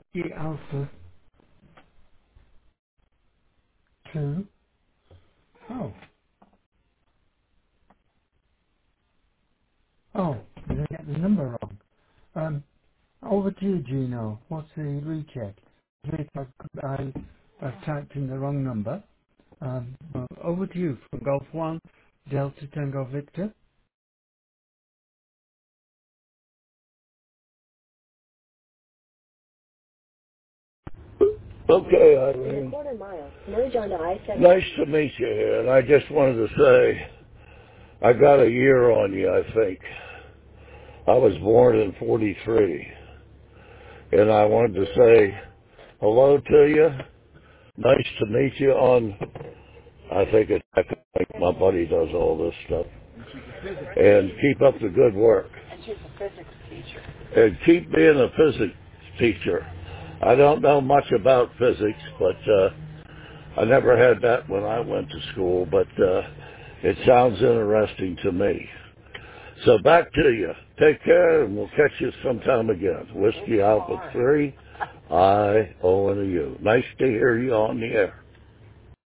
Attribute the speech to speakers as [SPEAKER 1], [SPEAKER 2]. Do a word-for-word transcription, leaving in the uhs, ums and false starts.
[SPEAKER 1] Whiskey Alpha two. Oh, oh, did I get the number wrong? Um, over to you, Gino. What's the recheck? If I, I, I've typed in the wrong number. Um, well, over to you from Golf one, Delta Tango Victor.
[SPEAKER 2] Okay, Eileen. In a quarter mile, merge onto I seventy. Nice to meet you here, and I just wanted to say I got a year on you, I think. I was born in forty-three, and I wanted to say hello to you. Nice to meet you on, I think it's, I think my buddy does all this stuff. And keep up the good work. And she's a physics teacher. And keep being a physics teacher. I don't know much about physics, but uh, I never had that when I went to school, but uh, it sounds interesting to me. So back to you. Take care, and we'll catch you sometime again. Whiskey Alpha three, I, O, and a U. Nice to hear you on the air.